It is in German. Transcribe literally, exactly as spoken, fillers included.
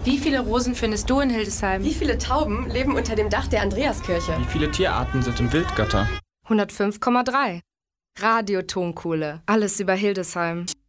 Wie viele Rosen findest du in Hildesheim? Wie viele Tauben leben unter dem Dach der Andreaskirche? Wie viele Tierarten sind im Wildgatter? hundertfünf Komma drei. Radio Tonkohle. Alles über Hildesheim.